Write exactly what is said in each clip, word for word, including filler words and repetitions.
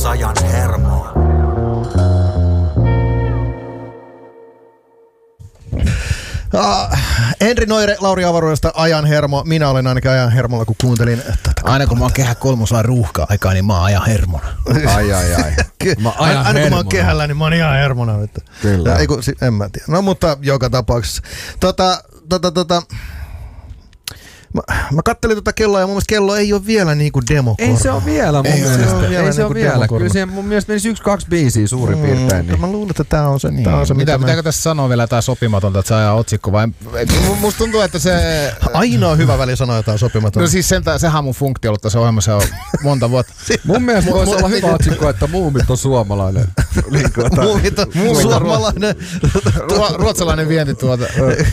Ajan hermoa. Uh, Henri Noire, Lauri Avaruudesta, Ajan hermo. Minä olen ainakin ajan hermolla, kun kuuntelin tätä. Aina kun mä oon kehä kolmoslain ruuhka-aikaa, niin mä oon ajan hermona. Ai ai ai. Mä aina, aina kun mä oon kehällä, niin mä oon ihan hermona. Että. Kyllä. Ja, eiku, en mä tiedä. No mutta joka tapauksessa. Tota, tota, tota. Mä, mä kattelin tuota kelloa ja mun mielestä kello ei ole vielä niinku demokorva. Ei se ole vielä mun ei mielestä. Se ole vielä ei se niinku ole vielä. Kyllä siihen mun mielestä menisi yksi, kaksi biisiä suurin mm, piirtein. Niin. Mä luulen, että tää on se, niin. tää on se mitä, mitä pitääkö mä... tässä sanoa vielä jotain sopimatonta, että se ajaa otsikko vai? Musta tuntuu, että se... Ainoa hyvä väli sanoa jotain sopimatonta. No siis sen, sehän on mun funktio ollut tässä ohjelmassa jo monta vuotta. Mun mielestä voisi olla hyvä otsikko, että muumit on suomalainen. Muumit on suomalainen. Ruotsalainen vientituote.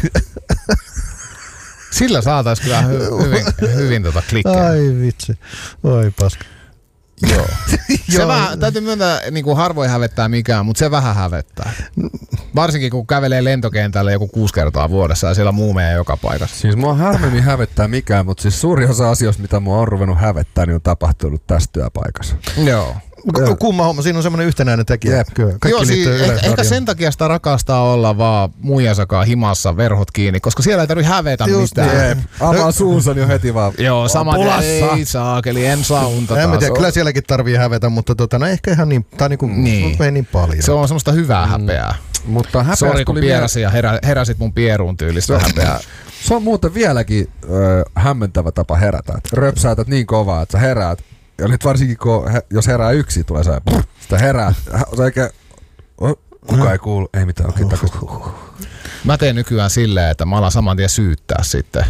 Sillä saatais kyllä hy- hyvin, hyvin tota klikkejä. Ai vitsi. Oi paska. Joo. Se vähän, täytyy myöntää, niin kuin harvoin hävettää mikään, mutta se vähän hävettää. Varsinkin kun kävelee lentokentälle joku kuusi kertaa vuodessa ja siellä on muumeja joka paikassa. Siis mua harvemmin hävettää mikään, mutta siis suuri osa asioista, mitä mua on ruvennut hävettää, niin on tapahtunut tässä työpaikassa. Joo. Kumma homma, siinä on semmoinen yhtenäinen tekijä. Jep. Joo, siis ehkä, ehkä sen takia sitä rakastaa olla vaan muijansakaan himassa verhot kiinni, koska siellä ei tarvitse hävetä just mitään. Jep. Avaa suunsa jo heti vaan. Joo, sama ei saakeli, en saa unta taas. En mä tiedä, kyllä sielläkin tarvii hävetä, mutta tota, no ehkä ihan niin, tai niinku, niin. Ei niin paljon. Se on semmoista hyvää häpeää. Mm. Mutta häpeästä Sori kun pierasin ja herä, heräsit mun pieruun tyylistä häpeää. Se on muuten vieläkin ö, hämmentävä tapa herätä. Röpsäätät niin kovaa, että sä heräät. Ja nyt varsinkin, kun he, jos herää yksi, tulee se, sitä herää. Se oikein, oh, kuka ei kuulu, ei mitään, okei, okay, takaisin. Mä teen nykyään silleen, että mä alan saman tien syyttää sitten.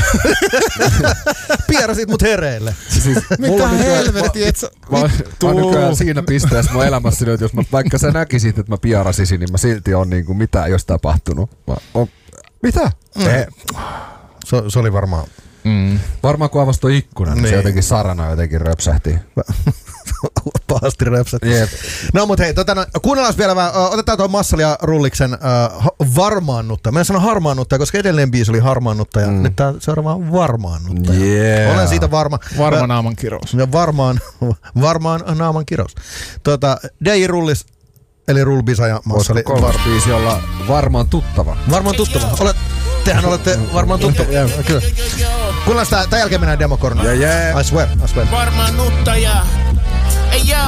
Pierasit mut hereille. Siis, mitä helvettiä, et sä... Mä, mä oon nykyään siinä pisteessä mun elämässäni, että jos mä, vaikka sä näkisit, että mä pierasisin, niin mä silti on niin kuin mitään ei olisi tapahtunut. Mä, on, mitä? Mm. Eh, se, se oli varmaan... Mm. Varmaan kun avasi toi ikkuna, niin, niin se jotenkin sarana jotenkin röpsähti. Pahasti röpsähti. Yep. No mut hei, tota, no, kuunnellaan vielä vähän, uh, otetaan tuon Massali ja Rulliksen uh, varmaannuttaja. Mä en sano harmaannuttaja, koska edellinen biisi oli harmaannuttaja. Mm. Nyt tää seuraava on varmaannuttaja. Yeah. Olen siitä varma. Varma naaman kirous. Ja varmaan, varmaan naaman kirous. Tota, D J Rullis, eli Rulbisa ja Massali. Voisiko kolmas biisi olla varmaan tuttava? Varmaan tuttava. Olet, tehän olette varmaan tuttava. Yeah, kyllä. Kuunnellaan sitä, tämän jälkeen mennään demokornaan. Yeah, yeah. I swear, I swear. Varmaannuttaja. Ei joo.